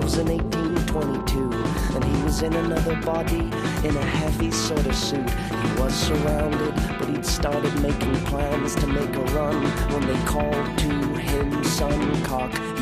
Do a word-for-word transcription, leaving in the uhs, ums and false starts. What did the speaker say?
was in eighteen twenty-two, and he was in another body, in a heavy sort of suit. He was surrounded, but he'd started making plans to make a run when they called to him, son, cock